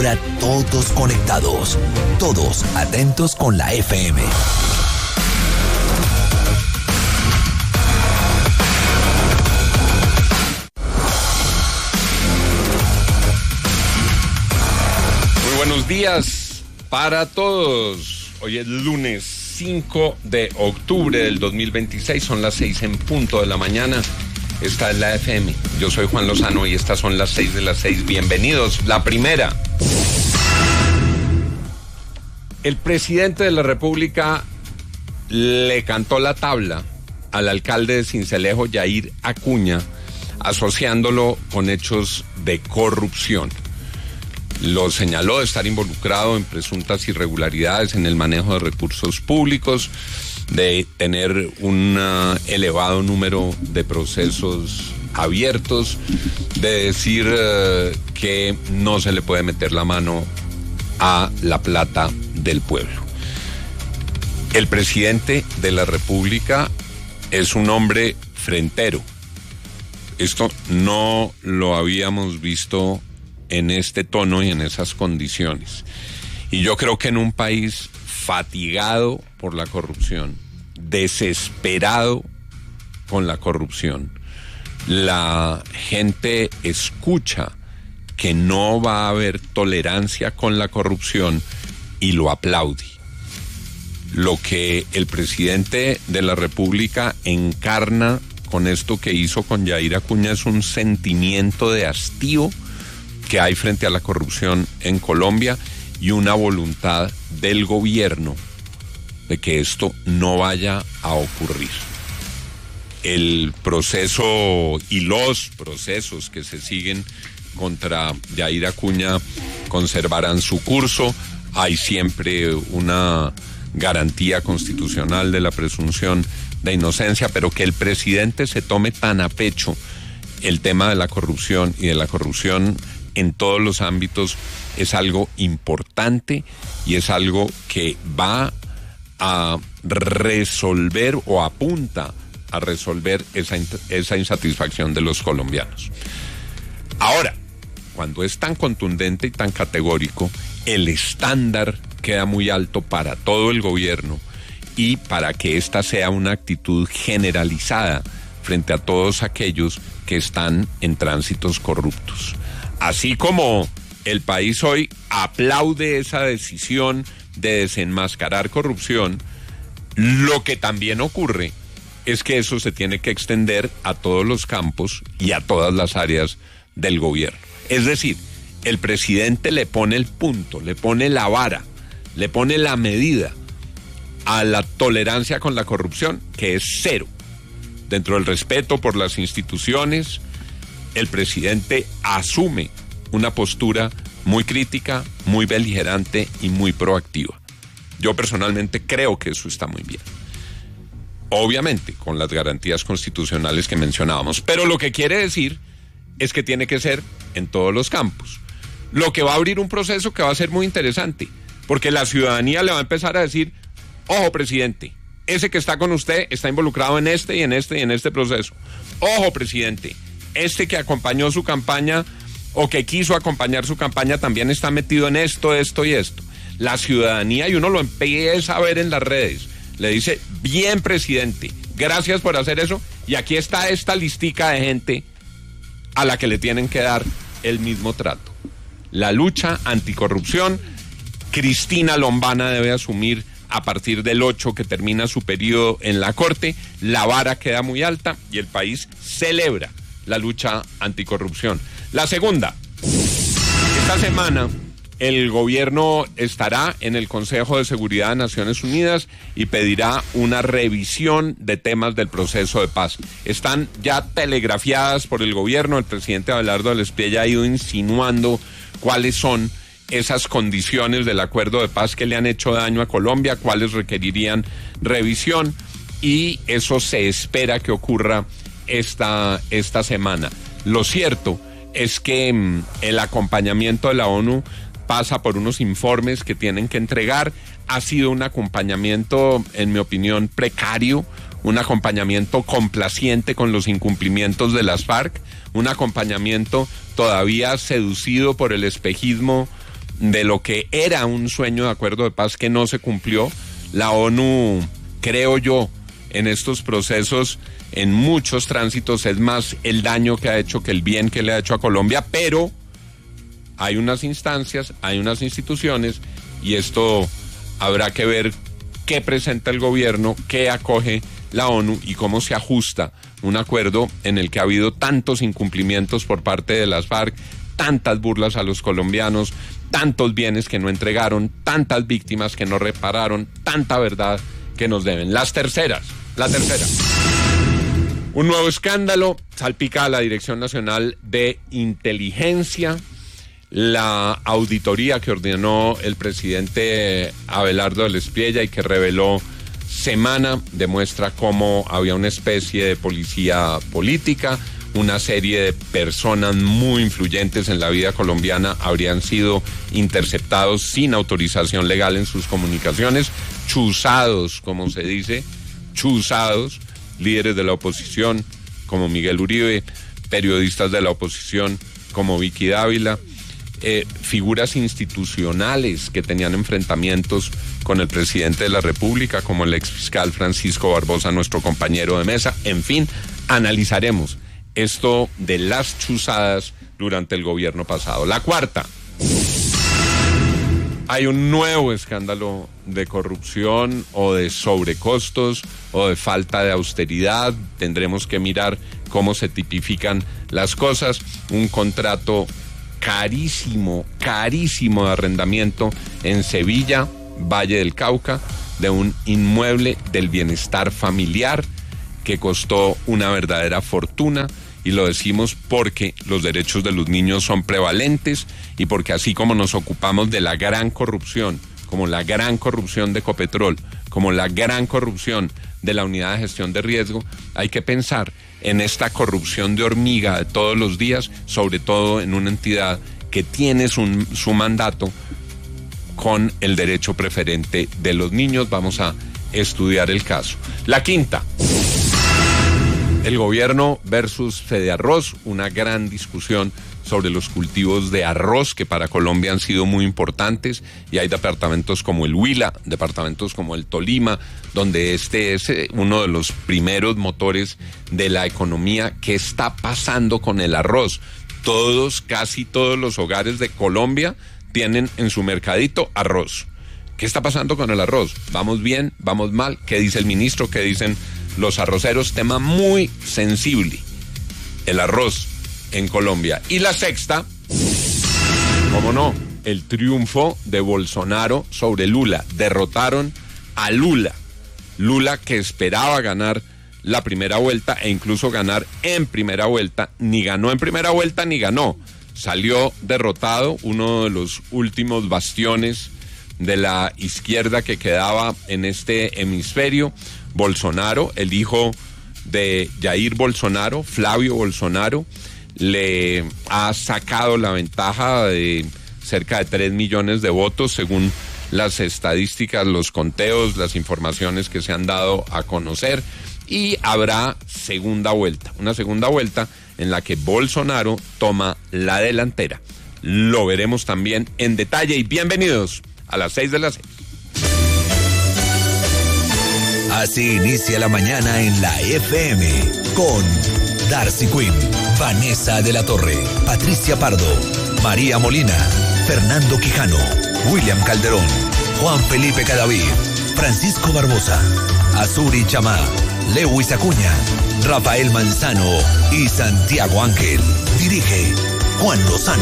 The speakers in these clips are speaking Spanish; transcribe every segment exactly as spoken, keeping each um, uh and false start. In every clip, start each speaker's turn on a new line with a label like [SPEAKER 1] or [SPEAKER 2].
[SPEAKER 1] Ahora todos conectados, todos atentos con la F M.
[SPEAKER 2] Muy buenos días para todos. Hoy es lunes cinco de octubre del dos mil veintiséis, son las seis en punto de la mañana. Esta es la F M. Yo soy Juan Lozano y estas son las seis de las seis. Bienvenidos. La primera. El presidente de la República le cantó la tabla al alcalde de Sincelejo, Yair Acuña, asociándolo con hechos de corrupción. Lo señaló de estar involucrado en presuntas irregularidades en el manejo de recursos públicos, de tener un uh, elevado número de procesos abiertos, de decir uh, que no se le puede meter la mano a la plata del pueblo. El presidente de la República es un hombre frentero. Esto no lo habíamos visto en este tono y en esas condiciones. Y yo creo que en un país fatigado por la corrupción, desesperado con la corrupción, la gente escucha que no va a haber tolerancia con la corrupción y lo aplaude. Lo que el presidente de la República encarna con esto que hizo con Yair Acuña es un sentimiento de hastío que hay frente a la corrupción en Colombia y una voluntad del gobierno de que esto no vaya a ocurrir. El proceso y los procesos que se siguen contra Yair Acuña conservarán su curso. Hay siempre una garantía constitucional de la presunción de inocencia, pero que el presidente se tome tan a pecho el tema de la corrupción y de la corrupción en todos los ámbitos es algo importante y es algo que va a resolver o apunta a resolver esa, esa insatisfacción de los colombianos. Ahora, cuando es tan contundente y tan categórico, el estándar queda muy alto para todo el gobierno y para que esta sea una actitud generalizada frente a todos aquellos que están en tránsitos corruptos. Así como el país hoy aplaude esa decisión de desenmascarar corrupción, lo que también ocurre es que eso se tiene que extender a todos los campos y a todas las áreas del gobierno. Es decir, el presidente le pone el punto, le pone la vara, le pone la medida a la tolerancia con la corrupción, que es cero. Dentro del respeto por las instituciones, el presidente asume una postura muy crítica, muy beligerante y muy proactiva. Yo personalmente creo que eso está muy bien. Obviamente, con las garantías constitucionales que mencionábamos. Pero lo que quiere decir es que tiene que ser en todos los campos. Lo que va a abrir un proceso que va a ser muy interesante, porque la ciudadanía le va a empezar a decir: ojo, presidente, ese que está con usted está involucrado en este y en este y en este proceso. Ojo, presidente, este que acompañó su campaña o que quiso acompañar su campaña también está metido en esto, esto y esto. La ciudadanía, y uno lo empieza a ver en las redes, le dice: bien, presidente, gracias por hacer eso, y aquí está esta listica de gente a la que le tienen que dar el mismo trato. La lucha anticorrupción, Cristina Lombana debe asumir a partir del ocho, que termina su periodo en la Corte. La vara queda muy alta y el país celebra la lucha anticorrupción. La segunda, esta semana el gobierno estará en el Consejo de Seguridad de Naciones Unidas y pedirá una revisión de temas del proceso de paz. Están ya telegrafiadas por el gobierno. El presidente Abelardo del Espía ha ido insinuando cuáles son esas condiciones del acuerdo de paz que le han hecho daño a Colombia, cuáles requerirían revisión, y eso se espera que ocurra esta, esta semana. Lo cierto es que mmm, el acompañamiento de la ONU pasa por unos informes que tienen que entregar. Ha sido un acompañamiento, en mi opinión, precario, un acompañamiento complaciente con los incumplimientos de las FARC, un acompañamiento todavía seducido por el espejismo de lo que era un sueño de acuerdo de paz que no se cumplió. La ONU, creo yo, en estos procesos, en muchos tránsitos, es más el daño que ha hecho que el bien que le ha hecho a Colombia, pero hay unas instancias, hay unas instituciones, y esto habrá que ver qué presenta el gobierno, qué acoge la ONU y cómo se ajusta un acuerdo en el que ha habido tantos incumplimientos por parte de las FARC, tantas burlas a los colombianos, tantos bienes que no entregaron, tantas víctimas que no repararon, tanta verdad que nos deben. Las terceras, la tercera. Un nuevo escándalo salpica a la Dirección Nacional de Inteligencia. La auditoría que ordenó el presidente Abelardo del Espriella y que reveló Semana demuestra cómo había una especie de policía política. Una serie de personas muy influyentes en la vida colombiana habrían sido interceptados sin autorización legal en sus comunicaciones, chuzados, como se dice, chuzados, líderes de la oposición como Miguel Uribe, periodistas de la oposición como Vicky Dávila, eh, figuras institucionales que tenían enfrentamientos con el presidente de la República, como el exfiscal Francisco Barbosa, nuestro compañero de mesa. En fin, analizaremos esto de las chuzadas durante el gobierno pasado. La cuarta. Hay un nuevo escándalo de corrupción o de sobrecostos o de falta de austeridad. Tendremos que mirar cómo se tipifican las cosas. Un contrato carísimo, carísimo de arrendamiento en Sevilla, Valle del Cauca, de un inmueble del bienestar familiar que costó una verdadera fortuna. Y lo decimos porque los derechos de los niños son prevalentes y porque así como nos ocupamos de la gran corrupción, como la gran corrupción de Ecopetrol, como la gran corrupción de la Unidad de Gestión de Riesgo, hay que pensar en esta corrupción de hormiga de todos los días, sobre todo en una entidad que tiene su, su mandato con el derecho preferente de los niños. Vamos a estudiar el caso. La quinta. El gobierno versus Fedearroz, una gran discusión sobre los cultivos de arroz que para Colombia han sido muy importantes, y hay departamentos como el Huila, departamentos como el Tolima, donde este es uno de los primeros motores de la economía. ¿Qué está pasando con el arroz? Todos, casi todos los hogares de Colombia tienen en su mercadito arroz. ¿Qué está pasando con el arroz? ¿Vamos bien? ¿Vamos mal? ¿Qué dice el ministro? ¿Qué dicen los arroceros? Tema muy sensible, el arroz en Colombia. Y la sexta, ¿cómo no? El triunfo de Bolsonaro sobre Lula. Derrotaron a Lula. Lula, que esperaba ganar la primera vuelta e incluso ganar en primera vuelta, ni ganó en primera vuelta ni ganó. Salió derrotado, uno de los últimos bastiones de la izquierda que quedaba en este hemisferio. Bolsonaro, el hijo de Jair Bolsonaro, Flavio Bolsonaro, le ha sacado la ventaja de cerca de tres millones de votos según las estadísticas, los conteos, las informaciones que se han dado a conocer, y habrá segunda vuelta, una segunda vuelta en la que Bolsonaro toma la delantera. Lo veremos también en detalle, y bienvenidos a las seis de las seis.
[SPEAKER 1] Así inicia la mañana en la F M con Darcy Quinn, Vanessa de la Torre, Patricia Pardo, María Molina, Fernando Quijano, William Calderón, Juan Felipe Cadavid, Francisco Barbosa, Azuri Chamá, Lewis Acuña, Rafael Manzano y Santiago Ángel. Dirige Juan Lozano.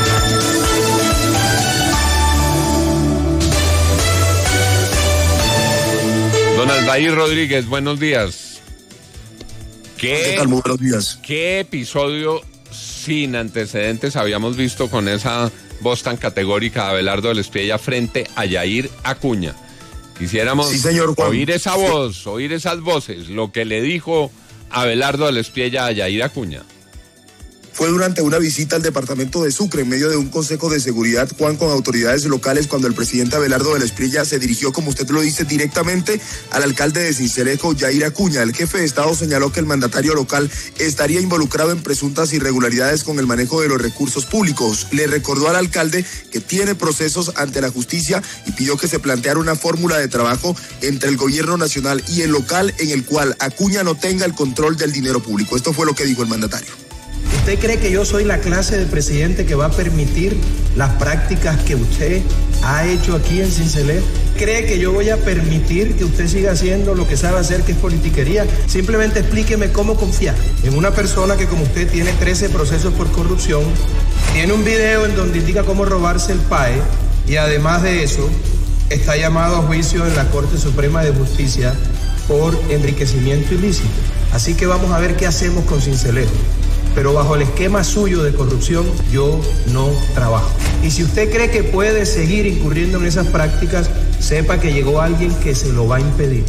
[SPEAKER 2] Don Aldair Rodríguez, buenos días. ¿Qué,
[SPEAKER 3] ¿Qué tal? Muy buenos días.
[SPEAKER 2] ¿Qué episodio sin antecedentes habíamos visto con esa voz tan categórica de Abelardo del Espriella frente a Yair Acuña? Quisiéramos
[SPEAKER 3] sí, señor Juan.
[SPEAKER 2] oír esa voz, oír esas voces, lo que le dijo Abelardo del Espriella a Yair Acuña.
[SPEAKER 3] fue durante una visita al departamento de Sucre en medio de un consejo de seguridad, Juan, con autoridades locales, cuando el presidente Abelardo de la Espriella se dirigió, como usted lo dice, directamente al alcalde de Sincelejo, Yair Acuña. El jefe de Estado señaló que el mandatario local estaría involucrado en presuntas irregularidades con el manejo de los recursos públicos. Le recordó al alcalde que tiene procesos ante la justicia y pidió que se planteara una fórmula de trabajo entre el gobierno nacional y el local en el cual Acuña no tenga el control del dinero público. Esto fue lo que dijo el mandatario.
[SPEAKER 4] ¿Usted cree que yo soy la clase de presidente que va a permitir las prácticas que usted ha hecho aquí en Sincelejo? ¿Cree que yo voy a permitir que usted siga haciendo lo que sabe hacer, que es politiquería? Simplemente explíqueme cómo confiar en una persona que, como usted, tiene trece procesos por corrupción, tiene un video en donde indica cómo robarse el P A E y además de eso está llamado a juicio en la Corte Suprema de Justicia por enriquecimiento ilícito. Así que vamos a ver qué hacemos con Sincelejo. Pero bajo el esquema suyo de corrupción, yo no trabajo. Y si usted cree que puede seguir incurriendo en esas prácticas, sepa que llegó alguien que se lo va a impedir.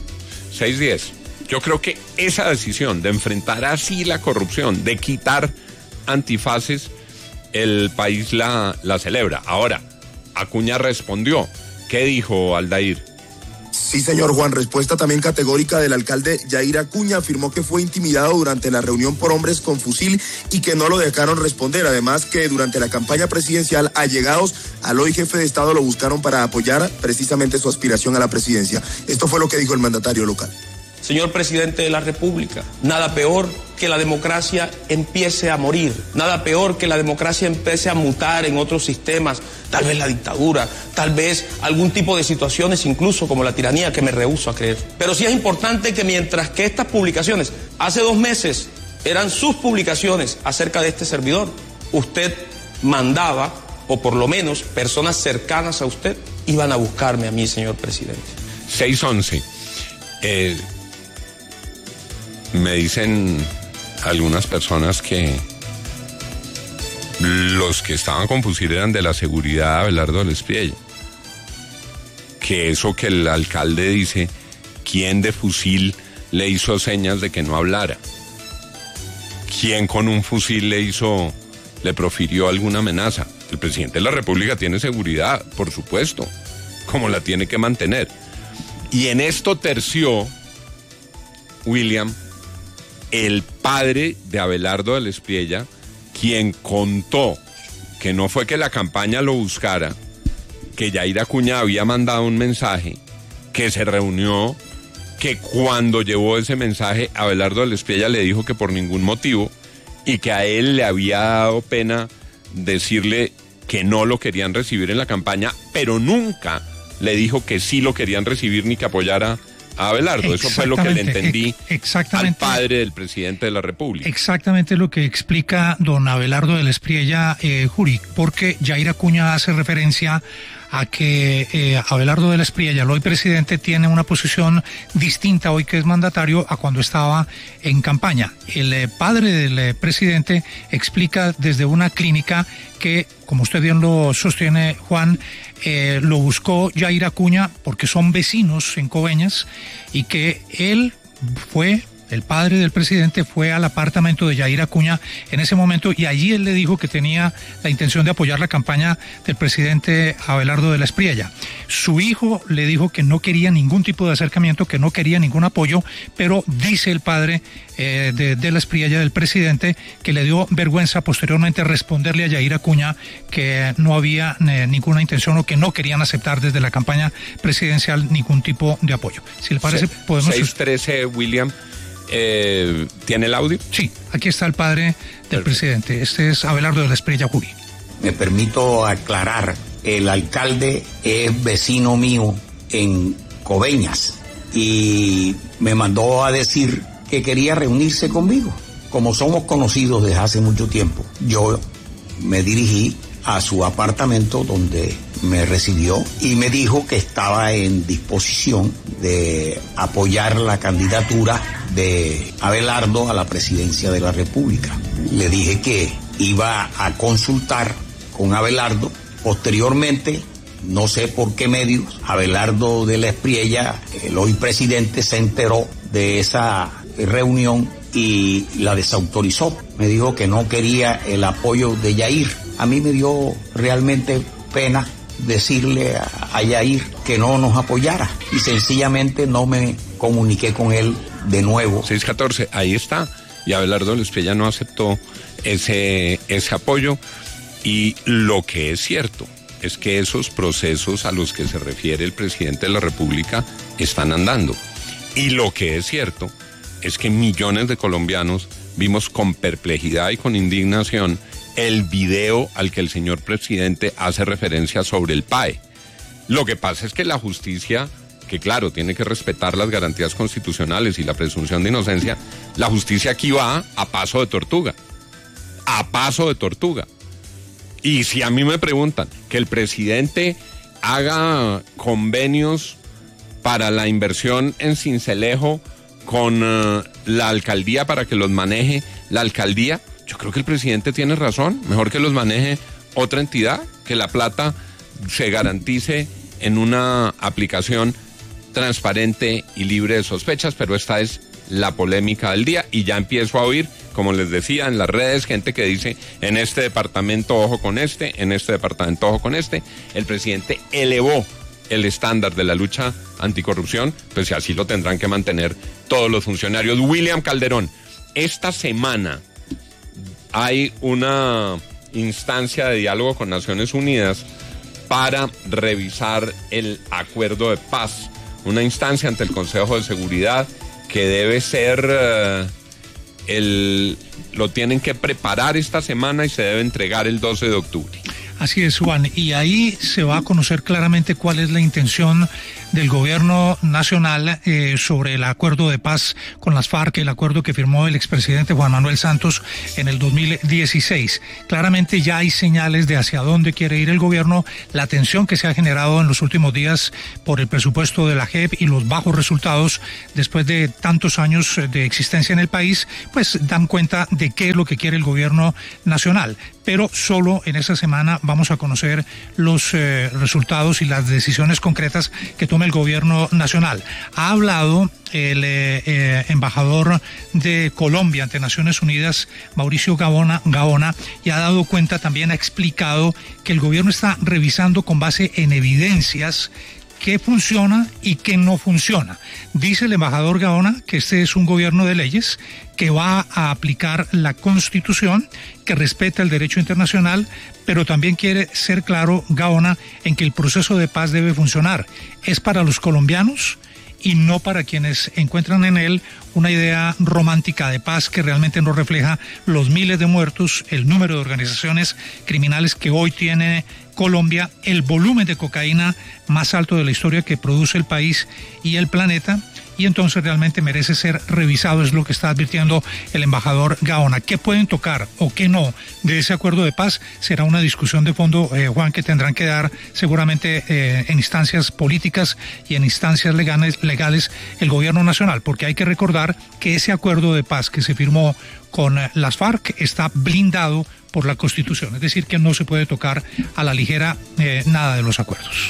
[SPEAKER 2] seis diez. Yo creo que esa decisión de enfrentar así la corrupción, de quitar antifaces, el país la, la celebra. Ahora, Acuña respondió. ¿Qué dijo Aldair?
[SPEAKER 3] Sí, señor Juan, respuesta también categórica del alcalde Yair Acuña. Afirmó que fue intimidado durante la reunión por hombres con fusil y que no lo dejaron responder. Además, que durante la campaña presidencial, allegados al hoy jefe de Estado lo buscaron para apoyar precisamente su aspiración a la presidencia. Esto fue lo que dijo el mandatario local.
[SPEAKER 5] Señor presidente de la República, nada peor que la democracia empiece a morir, nada peor que la democracia empiece a mutar en otros sistemas, tal vez la dictadura, tal vez algún tipo de situaciones incluso como la tiranía, que me rehúso a creer. Pero sí es importante que mientras que estas publicaciones, hace dos meses, eran sus publicaciones acerca de este servidor, usted mandaba, o por lo menos personas cercanas a usted, iban a buscarme a mí, señor presidente.
[SPEAKER 2] seis once. Eh... Me dicen algunas personas que los que estaban con fusil eran de la seguridad de Abelardo de la Espriella. Que eso que el alcalde dice, ¿quién de fusil le hizo señas de que no hablara? ¿Quién con un fusil le hizo, le profirió alguna amenaza? El presidente de la República tiene seguridad, por supuesto, como la tiene que mantener. Y en esto terció, William, el padre de Abelardo de la Espriella, quien contó que no fue que la campaña lo buscara, que Yair Acuña había mandado un mensaje, que se reunió, que cuando llevó ese mensaje, Abelardo de la Espriella le dijo que por ningún motivo, y que a él le había dado pena decirle que no lo querían recibir en la campaña, pero nunca le dijo que sí lo querían recibir ni que apoyara a Abelardo. Eso fue lo que le entendí al padre del presidente de la República.
[SPEAKER 6] Exactamente lo que explica don Abelardo de la Espriella, eh, Juri, porque Yair Acuña hace referencia a que eh, Abelardo de la Espriella, el hoy presidente, tiene una posición distinta hoy que es mandatario a cuando estaba en campaña. El eh, padre del eh, presidente explica desde una clínica que, como usted bien lo sostiene, Juan, eh, lo buscó Yair Acuña porque son vecinos en Coveñas y que él fue... El padre del presidente fue al apartamento de Yair Acuña en ese momento y allí él le dijo que tenía la intención de apoyar la campaña del presidente Abelardo de la Espriella. Su hijo le dijo que no quería ningún tipo de acercamiento, que no quería ningún apoyo, pero dice el padre eh, de, de la Espriella, del presidente, que le dio vergüenza posteriormente responderle a Yair Acuña que no había eh, ninguna intención o que no querían aceptar desde la campaña presidencial ningún tipo de apoyo. Si le parece, podemos...
[SPEAKER 2] seis trece, William. Eh, ¿Tiene el audio?
[SPEAKER 6] Sí, aquí está el padre del Perfecto. presidente. Este es Abelardo de la Espriella, Juri.
[SPEAKER 7] Me permito aclarar, el alcalde es vecino mío en Coveñas y me mandó a decir que quería reunirse conmigo. Como somos conocidos desde hace mucho tiempo, yo me dirigí a su apartamento donde me recibió y me dijo que estaba en disposición de apoyar la candidatura de Abelardo a la presidencia de la República. Le dije que iba a consultar con Abelardo. Posteriormente, no sé por qué medios, Abelardo de la Espriella, el hoy presidente, se enteró de esa reunión y la desautorizó. Me dijo que no quería el apoyo de Yair. A mí me dio realmente pena decirle a, a Yair que no nos apoyara y sencillamente no me comuniqué con él de nuevo.
[SPEAKER 2] seis catorce, ahí está. Y Abelardo del Espriella no aceptó ese, ese apoyo. Y lo que es cierto es que esos procesos a los que se refiere el presidente de la República están andando. Y lo que es cierto es que millones de colombianos vimos con perplejidad y con indignación el video al que el señor presidente hace referencia sobre el P A E. Lo que pasa es que la justicia, que claro, tiene que respetar las garantías constitucionales y la presunción de inocencia, la justicia aquí va a paso de tortuga, a paso de tortuga. Y si a mí me preguntan que el presidente haga convenios para la inversión en Sincelejo con uh, la alcaldía para que los maneje la alcaldía, yo creo que el presidente tiene razón, mejor que los maneje otra entidad, que la plata se garantice en una aplicación transparente y libre de sospechas, pero esta es la polémica del día y ya empiezo a oír, como les decía, en las redes, gente que dice, en este departamento ojo con este, en este departamento ojo con este. El presidente elevó el estándar de la lucha anticorrupción, pues así lo tendrán que mantener todos los funcionarios. William Calderón, esta semana hay una instancia de diálogo con Naciones Unidas para revisar el acuerdo de paz, una instancia ante el Consejo de Seguridad que debe ser, uh, el, lo tienen que preparar esta semana y se debe entregar el doce de octubre.
[SPEAKER 6] Así es, Juan, y ahí se va a conocer claramente cuál es la intención del gobierno nacional eh, sobre el acuerdo de paz con las FARC, el acuerdo que firmó el expresidente Juan Manuel Santos en el dos mil dieciséis. Claramente ya hay señales de hacia dónde quiere ir el gobierno. La tensión que se ha generado en los últimos días por el presupuesto de la J E P y los bajos resultados después de tantos años de existencia en el país, pues dan cuenta de qué es lo que quiere el gobierno nacional. Pero solo en esta semana vamos a conocer los eh, resultados y las decisiones concretas que tome el gobierno nacional. Ha hablado el eh, eh, embajador de Colombia ante Naciones Unidas, Mauricio Gaona, Gaona, y ha dado cuenta, también ha explicado que el gobierno está revisando con base en evidencias qué funciona y qué no funciona. Dice el embajador Gaona que este es un gobierno de leyes, que va a aplicar la Constitución, que respeta el derecho internacional, pero también quiere ser claro, Gaona, en que el proceso de paz debe funcionar. Es para los colombianos y no para quienes encuentran en él una idea romántica de paz que realmente no refleja los miles de muertos, el número de organizaciones criminales que hoy tiene Colombia, el volumen de cocaína más alto de la historia que produce el país y el planeta, y entonces realmente merece ser revisado, es lo que está advirtiendo el embajador Gaona. ¿Qué pueden tocar o qué no de ese acuerdo de paz? Será una discusión de fondo, eh, Juan, que tendrán que dar seguramente eh, en instancias políticas y en instancias legales, legales el gobierno nacional, porque hay que recordar que ese acuerdo de paz que se firmó con eh, las FARC está blindado por la Constitución, es decir, que no se puede tocar a la ligera eh, nada de los acuerdos.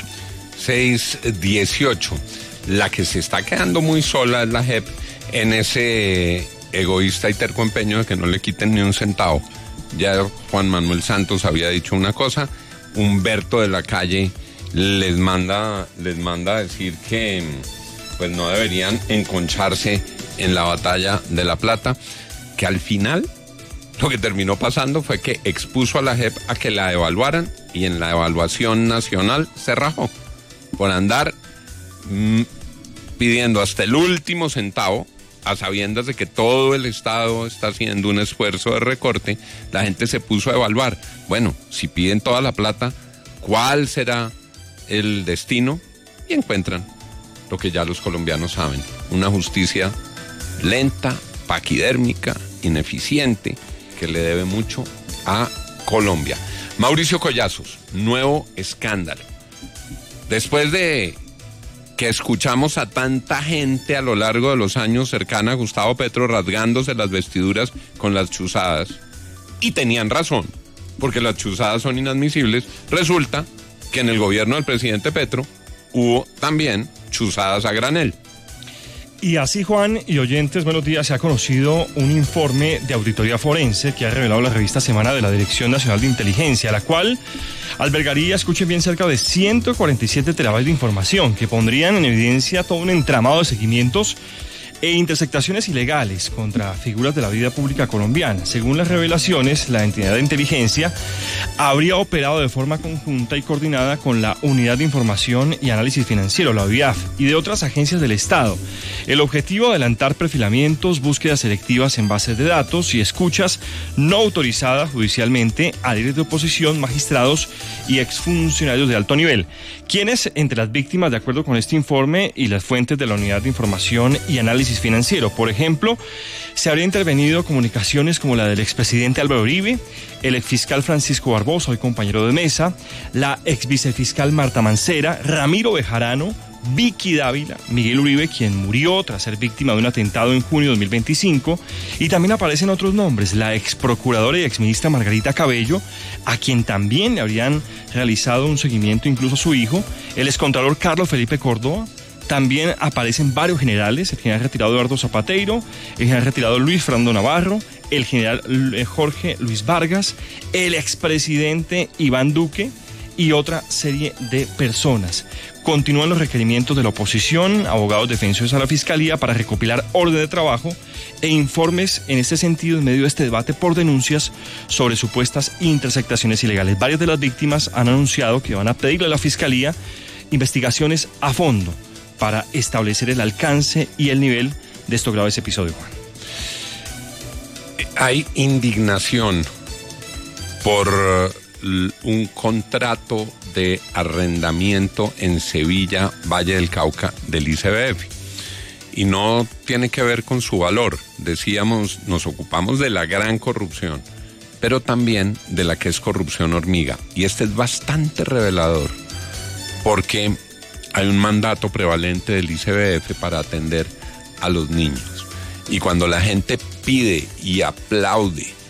[SPEAKER 2] seis dieciocho. La que se está quedando muy sola es la J E P en ese egoísta y terco empeño de que no le quiten ni un centavo. Ya Juan Manuel Santos había dicho una cosa, Humberto de la Calle les manda, les manda a decir que pues no deberían enconcharse en la batalla de La Plata, que al final lo que terminó pasando fue que expuso a la J E P a que la evaluaran y en la evaluación nacional se rajó por andar mmm, pidiendo hasta el último centavo, a sabiendas de que todo el Estado está haciendo un esfuerzo de recorte. La gente se puso a evaluar, bueno, si piden toda la plata, ¿cuál será el destino? Y encuentran lo que ya los colombianos saben, una justicia lenta, paquidérmica, ineficiente, que le debe mucho a Colombia. Mauricio Collazos, nuevo escándalo. Después de que escuchamos a tanta gente a lo largo de los años cercana a Gustavo Petro rasgándose las vestiduras con las chuzadas, y tenían razón, porque las chuzadas son inadmisibles, resulta que en el gobierno del presidente Petro hubo también chuzadas a granel.
[SPEAKER 8] Y así, Juan y oyentes, buenos días, se ha conocido un informe de auditoría forense que ha revelado la revista Semana de la Dirección Nacional de Inteligencia, la cual albergaría, escuchen bien, cerca de ciento cuarenta y siete terabytes de información que pondrían en evidencia todo un entramado de seguimientos e intersectaciones ilegales contra figuras de la vida pública colombiana. Según las revelaciones, la entidad de inteligencia habría operado de forma conjunta y coordinada con la Unidad de Información y Análisis Financiero, la U I A F, y de otras agencias del Estado. El objetivo, adelantar perfilamientos, búsquedas selectivas en bases de datos y escuchas no autorizadas judicialmente a líderes de oposición, magistrados y exfuncionarios de alto nivel, quienes, entre las víctimas, de acuerdo con este informe y las fuentes de la Unidad de Información y Análisis Financiero, por ejemplo, se habría intervenido comunicaciones como la del expresidente Álvaro Uribe, el exfiscal Francisco Barbosa, hoy compañero de mesa, la exvicefiscal Marta Mancera, Ramiro Bejarano, Vicky Dávila, Miguel Uribe, quien murió tras ser víctima de un atentado en junio de dos mil veinticinco, y también aparecen otros nombres, la exprocuradora y exministra Margarita Cabello, a quien también le habrían realizado un seguimiento incluso a su hijo, el excontralor Carlos Felipe Córdoba. También aparecen varios generales, el general retirado Eduardo Zapateiro, el general retirado Luis Fernando Navarro, el general Jorge Luis Vargas, el expresidente Iván Duque y otra serie de personas. Continúan los requerimientos de la oposición, abogados defensores a la Fiscalía para recopilar orden de trabajo e informes en este sentido en medio de este debate por denuncias sobre supuestas intersectaciones ilegales. Varias de las víctimas han anunciado que van a pedirle a la Fiscalía investigaciones a fondo para establecer el alcance y el nivel de estos graves episodios, Juan.
[SPEAKER 2] Hay indignación por un contrato de arrendamiento en Sevilla, Valle del Cauca, del I C B F. Y no tiene que ver con su valor. Decíamos, nos ocupamos de la gran corrupción, pero también de la que es corrupción hormiga. Y este es bastante revelador, porque hay un mandato prevalente del I C B F para atender a los niños. Y cuando la gente pide y aplaude